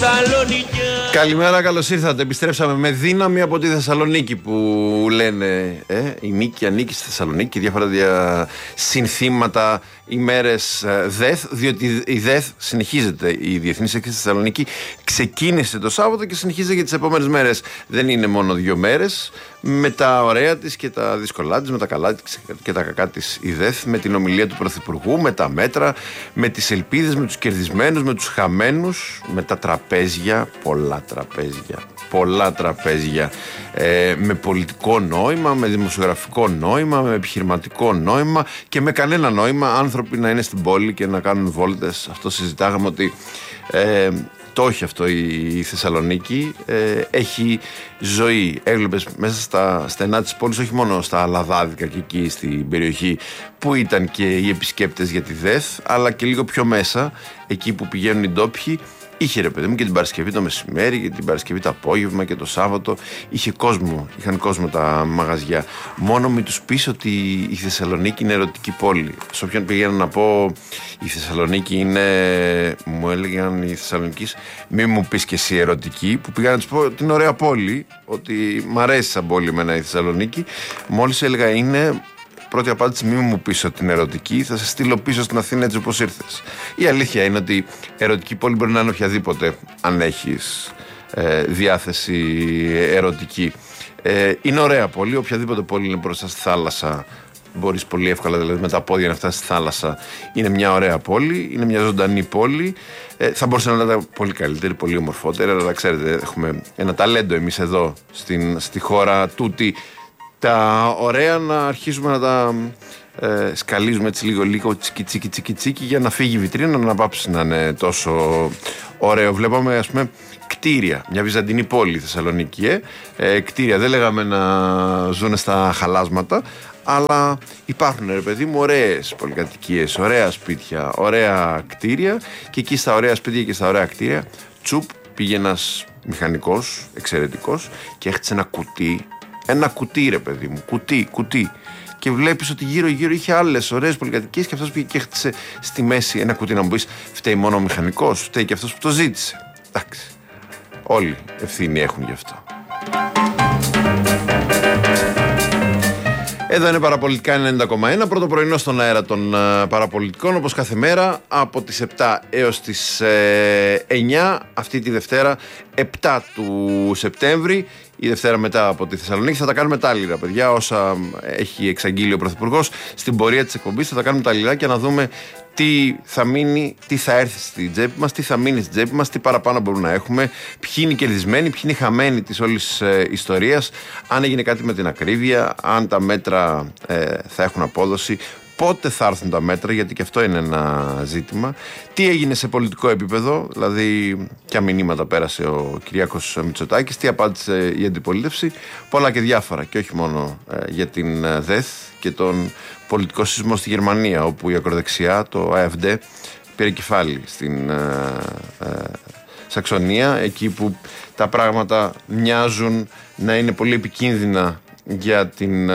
Καλημέρα, καλώς ήρθατε. Επιστρέψαμε με δύναμη από τη Θεσσαλονίκη που λένε η νίκη ανήκει στη Θεσσαλονίκη και διάφορα συνθήματα ημέρες ΔΕΘ, διότι η ΔΕΘ συνεχίζεται, η Διεθνής Έκθεση στη Θεσσαλονίκη ξεκίνησε το Σάββατο και συνεχίζει για τις επόμενες μέρες. Δεν είναι μόνο 2 μέρες, με τα ωραία της και τα δύσκολά της, με τα καλά της και τα κακά της η ΔΕΘ, με την ομιλία του Πρωθυπουργού, με τα μέτρα, με τις ελπίδες, με τους κερδισμένους, με τους χαμένους, με τα τραπέζια, πολλά τραπέζια, με πολιτικό νόημα, με δημοσιογραφικό νόημα, με επιχειρηματικό νόημα και με κανένα νόημα άνθρωποι να είναι στην πόλη και να κάνουν βόλτες. Αυτό συζητάγαμε ότι το έχει αυτό η Θεσσαλονίκη, έχει ζωή. Έβλεπες μέσα στα στενά της πόλης, όχι μόνο στα Λαδάδικα και εκεί στην περιοχή που ήταν και οι επισκέπτες για τη ΔΕΘ, αλλά και λίγο πιο μέσα, εκεί που πηγαίνουν οι ντόπιοι. Είχε ρε παιδί μου και την Παρασκευή το μεσημέρι και την Παρασκευή το απόγευμα και το Σάββατο. Είχαν κόσμο τα μαγαζιά. Μόνο μην τους πεις ότι η Θεσσαλονίκη είναι ερωτική πόλη. Σε όποιον πηγαίνω να πω η Θεσσαλονίκη είναι, μου έλεγαν οι Θεσσαλονικείς, μην μου πεις και εσύ ερωτική, που πήγα να τους πω ότι είναι ωραία πόλη, ότι μ' αρέσει σαν πόλη εμένα η Θεσσαλονίκη. Μόλις έλεγα είναι, πρώτη απάντηση, μην μου πεις ότι είναι ερωτική, θα σε στείλω πίσω στην Αθήνα έτσι όπως ήρθες. Η αλήθεια είναι ότι ερωτική πόλη μπορεί να είναι οποιαδήποτε, αν έχεις διάθεση ερωτική. Είναι ωραία πόλη, οποιαδήποτε πόλη είναι μπροστά στη θάλασσα, μπορείς πολύ εύκολα δηλαδή με τα πόδια να φτάσεις στη θάλασσα. Είναι μια ωραία πόλη, είναι μια ζωντανή πόλη. Θα μπορούσε να είναι πολύ καλύτερη, πολύ ομορφότερη, αλλά ξέρετε, έχουμε ένα ταλέντο εμείς εδώ στη χώρα τούτη. Τα ωραία να αρχίσουμε να τα σκαλίζουμε έτσι λίγο τσίκι για να φύγει η βιτρίνα, να πάψει να είναι τόσο ωραίο. Βλέπαμε ας πούμε κτίρια, μια βυζαντινή πόλη Θεσσαλονίκη, κτίρια, δεν λέγαμε να ζουν στα χαλάσματα, αλλά υπάρχουν ρε παιδί μου ωραίες πολυκατοικίες, ωραία σπίτια, ωραία κτίρια, και εκεί στα ωραία σπίτια και στα ωραία κτίρια τσουπ πήγε ένας μηχανικός εξαιρετικός και έχτισε ένα κουτί ρε παιδί μου, κουτί. Και βλέπεις ότι γύρω-γύρω είχε άλλες ωραίες πολυκατοικίες και αυτός πήγε και έχτισε στη μέση ένα κουτί. Να μου πεις, φταίει μόνο ο μηχανικός, φταίει και αυτός που το ζήτησε. Εντάξει, όλοι ευθύνη έχουν γι' αυτό. Εδώ είναι Παραπολιτικά 90,1, πρώτο πρωινό στον αέρα των Παραπολιτικών, όπως κάθε μέρα από τις 7 έως τις 9, αυτή τη Δευτέρα 7 του Σεπτέμβρη, η Δευτέρα μετά από τη Θεσσαλονίκη. Θα τα κάνουμε τα άλλα, παιδιά, όσα έχει εξαγγείλει ο Πρωθυπουργός στην πορεία της εκπομπής. Θα τα κάνουμε τα άλλα και να δούμε τι θα μείνει, τι θα έρθει στην τσέπη μας, τι θα μείνει στην τσέπη μας, τι παραπάνω μπορούμε να έχουμε, ποιοι είναι οι κερδισμένοι, ποιοι είναι οι χαμένοι της όλης ιστορίας, αν έγινε κάτι με την ακρίβεια, αν τα μέτρα θα έχουν απόδοση, πότε θα έρθουν τα μέτρα, γιατί και αυτό είναι ένα ζήτημα, τι έγινε σε πολιτικό επίπεδο, δηλαδή ποια μηνύματα πέρασε ο Κυριάκος Μητσοτάκης, τι απάντησε η αντιπολίτευση, πολλά και διάφορα, και όχι μόνο για την ΔΕΘ και τον πολιτικό σεισμό στη Γερμανία, όπου η ακροδεξιά, το AfD, πήρε κεφάλι στην Σαξονία, εκεί που τα πράγματα μοιάζουν να είναι πολύ επικίνδυνα για την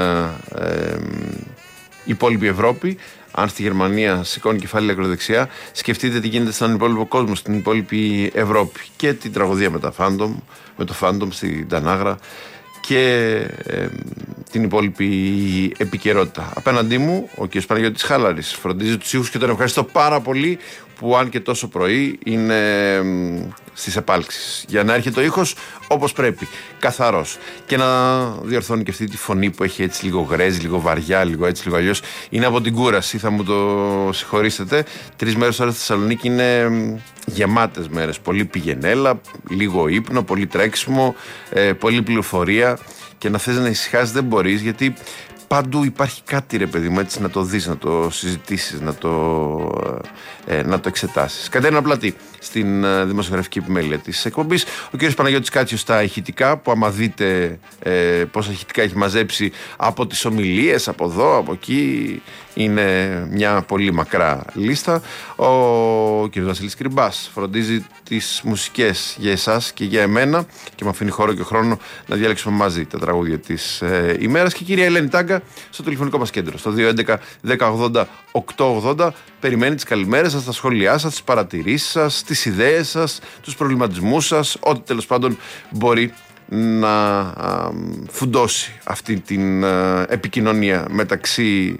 υπόλοιπη Ευρώπη. Αν στη Γερμανία σηκώνει κεφάλι η ακροδεξιά, σκεφτείτε τι γίνεται στον υπόλοιπο κόσμο, στην υπόλοιπη Ευρώπη. Και την τραγωδία με το Φάντομ στην Τανάγρα και την υπόλοιπη επικαιρότητα. Απέναντί μου ο κ. Παναγιώτης Χάλαρης φροντίζει τους ήχους και τον ευχαριστώ πάρα πολύ που αν και τόσο πρωί είναι στις επάλξεις για να έρχεται ο ήχος όπως πρέπει, καθαρός, και να διορθώνει και αυτή τη φωνή που έχει έτσι λίγο γρέζι, λίγο βαριά, λίγο έτσι, λίγο αλλιώς. Είναι από την κούραση, θα μου το συγχωρήσετε. 3 μέρες τώρα στη Θεσσαλονίκη είναι γεμάτες μέρες, πολύ πηγενέλα, λίγο ύπνο, πολύ τρέξιμο, πολύ πληροφορία, και να θες να ησυχάσεις δεν μπορείς, γιατί παντού υπάρχει κάτι ρε παιδί μου, έτσι να το δεις, να το συζητήσεις, να το εξετάσεις. Κατέρινα Πλατή στην δημοσιογραφική επιμέλεια της εκπομπής, ο κ. Παναγιώτης Κάτσιος στα ηχητικά, που άμα δείτε πόσα ηχητικά έχει μαζέψει από τις ομιλίες, από εδώ, από εκεί, είναι μια πολύ μακρά λίστα. Ο κ. Βασίλης Κρυμπάς φροντίζει τις μουσικές για εσάς και για εμένα και μου αφήνει χώρο και χρόνο να διαλέξουμε μαζί τα τραγούδια της ημέρας. Και η κυρία Ελένη Τάγκα στο τηλεφωνικό μας κέντρο, στο 211-1080-880, περιμένει τις καλημέρες σας, τα σχόλιά σας, τις παρατηρήσεις σας, τις ιδέες σας, τους προβληματισμούς σας, ό,τι τέλος πάντων μπορεί να φουντώσει αυτή την επικοινωνία μεταξύ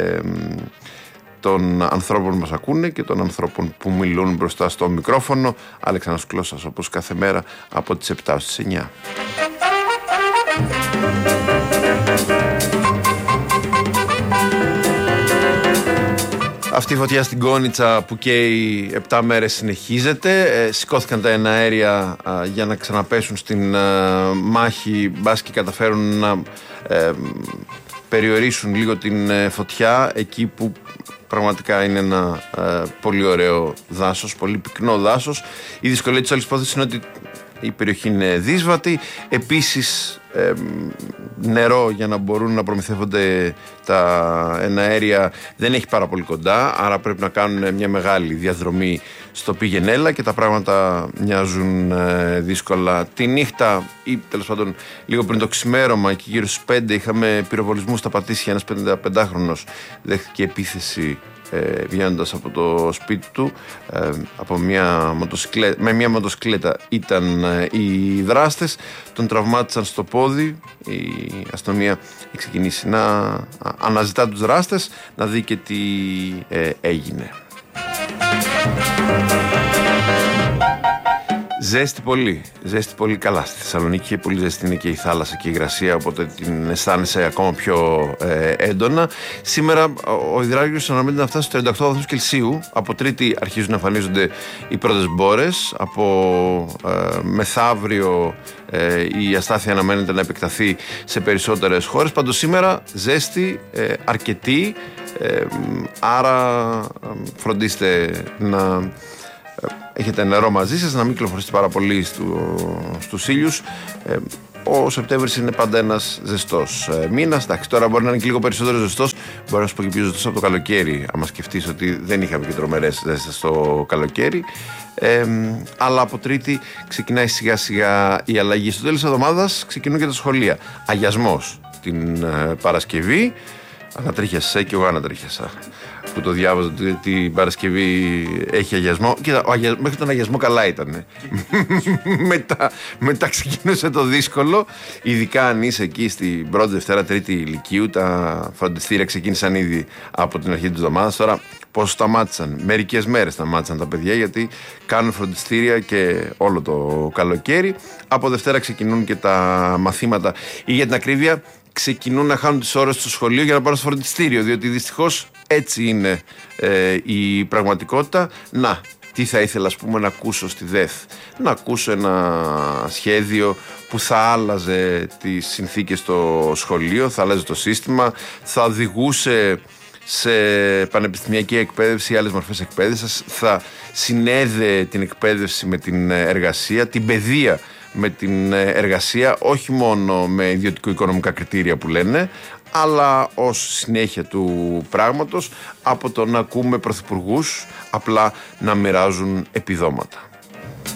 των ανθρώπων που μας ακούνε και των ανθρώπων που μιλούν μπροστά στο μικρόφωνο. Αλέξανδρος Κλώσσας, όπως κάθε μέρα από τις 7 ως τις 9. Αυτή η φωτιά στην Κόνιτσα που καίει 7 μέρες συνεχίζεται. Σηκώθηκαν τα εναέρια για να ξαναπέσουν στην μάχη, μπας και καταφέρουν να περιορίσουν λίγο την φωτιά εκεί που πραγματικά είναι ένα πολύ ωραίο δάσος, πολύ πυκνό δάσος. Η δυσκολία της όλης υπόθεσης είναι ότι η περιοχή είναι δύσβατη. Επίσης νερό για να μπορούν να προμηθεύονται τα εναέρια δεν έχει πάρα πολύ κοντά, άρα πρέπει να κάνουν μια μεγάλη διαδρομή στο πήγαινέλα και τα πράγματα μοιάζουν δύσκολα. Τη νύχτα ή τέλος πάντων λίγο πριν το ξημέρωμα και γύρω στις 5 είχαμε πυροβολισμούς στα Πατήσια. Ένας 55χρονος δέχτηκε επίθεση βγαίνοντας από το σπίτι του με μια μοτοσυκλέτα ήταν οι δράστες, τον τραυμάτισαν στο πόδι. Η αστυνομία έχει ξεκινήσει να αναζητά τους δράστες, να δει και τι έγινε. Ζέστη πολύ καλά στη Θεσσαλονίκη, πολύ ζέστη είναι και η θάλασσα και η υγρασία, οπότε την αισθάνεσαι ακόμα πιο έντονα. Σήμερα ο υδράργυρος αναμένεται να φτάσει στους 38 βαθμούς Κελσίου. Από Τρίτη αρχίζουν να εμφανίζονται οι πρώτες μπόρες. Από μεθαύριο η αστάθεια αναμένεται να επεκταθεί σε περισσότερες χώρες. Πάντως σήμερα ζέστη αρκετή, άρα φροντίστε να έχετε νερό μαζί σας, να μην κυκλοφορήσετε πάρα πολύ στους ήλιους. Ο Σεπτέμβρης είναι πάντα ένας ζεστός μήνας. Εντάξει, τώρα μπορεί να είναι και λίγο περισσότερο ζεστός. Μπορεί να σου πω και πιο ζεστός από το καλοκαίρι, άμα σκεφτείς ότι δεν είχαμε και τρομερές ζέστες στο καλοκαίρι. Αλλά από Τρίτη ξεκινάει σιγά σιγά η αλλαγή. Στο τέλος της εβδομάδας ξεκινούν και τα σχολεία. Αγιασμός την Παρασκευή. Ανατρίχιασα και εγώ ανατρίχιασα που το διάβαζα ότι την Παρασκευή έχει αγιασμό. Κοίτα, μέχρι τον αγιασμό καλά ήταν. μετά ξεκίνησε το δύσκολο. Ειδικά αν είσαι εκεί στην πρώτη, Δευτέρα, Τρίτη Λυκείου. Τα φροντιστήρια ξεκίνησαν ήδη από την αρχή της εβδομάδας. Τώρα πώς σταμάτησαν? Μερικές μέρες σταμάτησαν τα παιδιά, γιατί κάνουν φροντιστήρια και όλο το καλοκαίρι. Από Δευτέρα ξεκινούν και τα μαθήματα, ή για την ακρίβεια ξεκινούν να χάνουν τις ώρες στο σχολείο για να πάνε στο φροντιστήριο, διότι δυστυχώς έτσι είναι η πραγματικότητα. Να, τι θα ήθελα, ας πούμε, να ακούσω στη ΔΕΘ? Να ακούσω ένα σχέδιο που θα άλλαζε τις συνθήκες στο σχολείο, θα άλλαζε το σύστημα, θα οδηγούσε σε πανεπιστημιακή εκπαίδευση ή άλλες μορφές εκπαίδευσης, θα συνέδε την εκπαίδευση με την εργασία, την παιδεία με την εργασία, όχι μόνο με ιδιωτικο-οικονομικά κριτήρια που λένε, αλλά ως συνέχεια του πράγματος, από το να ακούμε πρωθυπουργούς απλά να μοιράζουν επιδόματα.